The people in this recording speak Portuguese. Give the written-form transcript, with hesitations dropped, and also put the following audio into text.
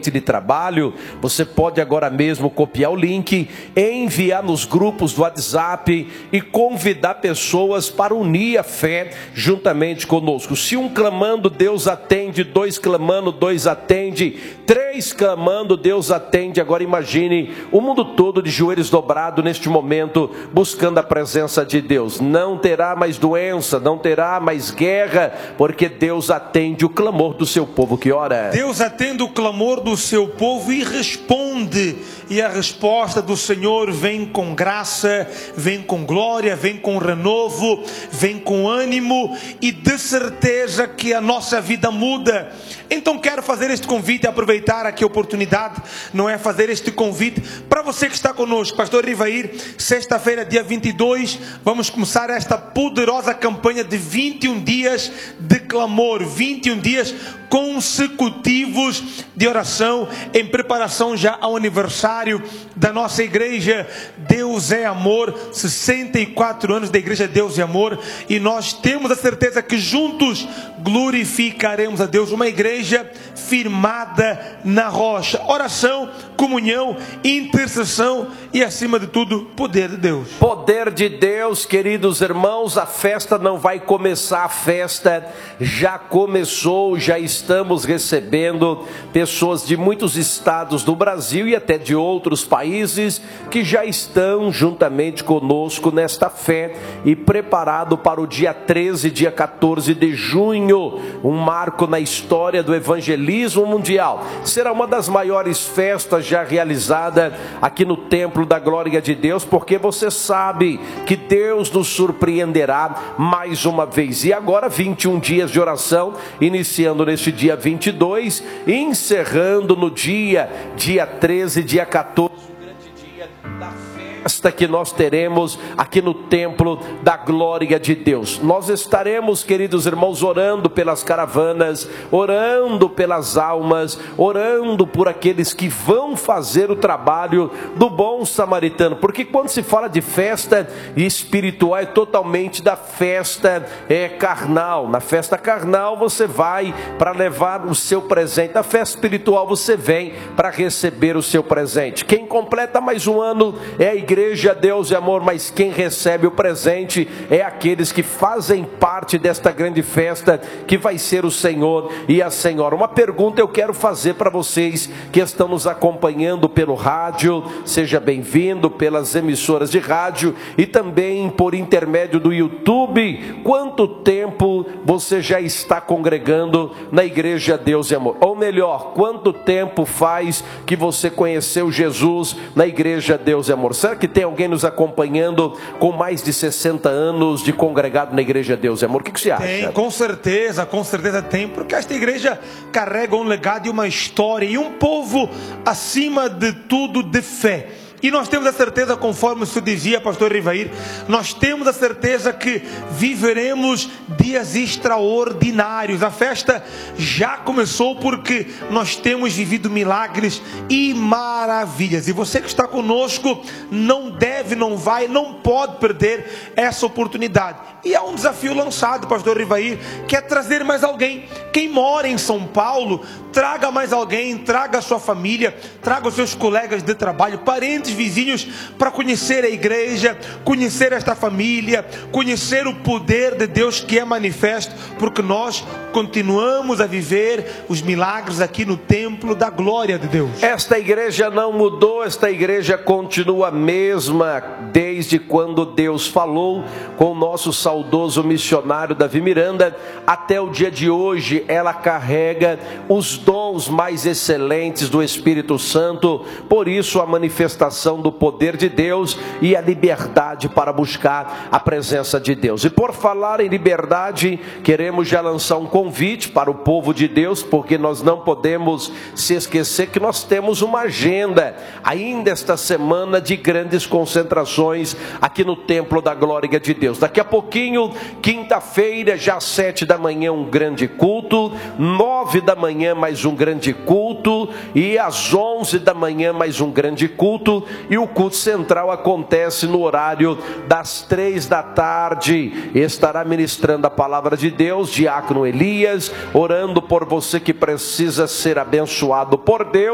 de trabalho, você pode agora mesmo copiar o link, enviar nos grupos do WhatsApp e convidar pessoas para unir a fé juntamente conosco. Se um clamando, Deus atende; dois clamando, Deus atende; três clamando, Deus atende. Agora imagine o mundo todo de joelhos dobrados neste momento, buscando a presença de Deus. Não terá mais doença, não terá mais guerra, porque Deus atende o clamor do seu povo que ora. Deus atende o clamor do seu povo e responde. E a resposta do Senhor vem com graça, vem com glória, vem com renovo, vem com ânimo e de certeza que a nossa vida muda. Então quero fazer este convite, aproveitar aqui a oportunidade, não é, fazer este convite para você que está conosco. Pastor Rivair, sexta-feira, dia 22, vamos começar esta poderosa campanha de 21 dias de clamor, 21 dias consecutivos de oração, em preparação já ao aniversário da nossa igreja Deus é Amor, 64 anos da igreja Deus é Amor, e nós temos a certeza que juntos glorificaremos a Deus, uma igreja firmada na rocha. Oração, comunhão, intercessão e, acima de tudo, poder de Deus. Poder de Deus, queridos irmãos. A festa não vai começar, a festa já começou. Já estamos recebendo pessoas de muitos estados do Brasil e até de outros países que já estão juntamente conosco nesta fé e preparado para o dia 13, dia 14 de junho, um marco na história do evangelismo mundial. Será uma das maiores festas já realizada aqui no Templo da Glória de Deus, porque você sabe que Deus nos surpreenderá mais uma vez. E agora 21 dias de oração, iniciando neste dia 22, encerrando no dia 13, dia 14, o grande dia da festa que nós teremos aqui no Templo da Glória de Deus. Nós estaremos, queridos irmãos, orando pelas caravanas, orando pelas almas, orando por aqueles que vão fazer o trabalho do bom samaritano, porque quando se fala de festa espiritual, é totalmente da festa carnal. Na festa carnal você vai para levar o seu presente, na festa espiritual você vem para receber o seu presente. Quem completa mais um ano é a igreja Deus é Amor, mas quem recebe o presente é aqueles que fazem parte desta grande festa que vai ser o Senhor e a Senhora. Uma pergunta eu quero fazer para vocês que estão nos acompanhando pelo rádio, seja bem-vindo, pelas emissoras de rádio e também por intermédio do YouTube. Quanto tempo você já está congregando na igreja Deus é Amor? Ou melhor, quanto tempo faz que você conheceu Jesus na igreja Deus é Amor? Será que tem alguém nos acompanhando com mais de 60 anos de congregado na igreja Deus é Amor? O que você acha? Tem, com certeza tem, porque esta igreja carrega um legado e uma história e um povo, acima de tudo, de fé. E nós temos a certeza, conforme o senhor dizia, pastor Rivair, nós temos a certeza que viveremos dias extraordinários. A festa já começou porque nós temos vivido milagres e maravilhas. E você que está conosco não deve, não vai, não pode perder essa oportunidade. E há um desafio lançado, pastor Rivair, que é trazer mais alguém. Quem mora em São Paulo, traga mais alguém, traga a sua família, traga os seus colegas de trabalho, parentes, vizinhos, para conhecer a igreja, conhecer esta família, conhecer o poder de Deus que é manifesto, porque nós continuamos a viver os milagres aqui no Templo da Glória de Deus. Esta igreja não mudou, esta igreja continua a mesma desde quando Deus falou com o nosso saudoso missionário Davi Miranda até o dia de hoje. Ela carrega os dons mais excelentes do Espírito Santo, por isso a manifestação do poder de Deus e a liberdade para buscar a presença de Deus. E por falar em liberdade, queremos já lançar um convite para o povo de Deus, porque nós não podemos se esquecer que nós temos uma agenda ainda esta semana de grandes concentrações aqui no Templo da Glória de Deus. Daqui a pouquinho, quinta-feira, já às 7 da manhã, um grande culto, 9 da manhã mais um grande culto, e às 11 da manhã mais um grande culto, e o culto central acontece no horário das 3 da tarde. Estará ministrando a palavra de Deus diácono Elias, orando por você que precisa ser abençoado por Deus.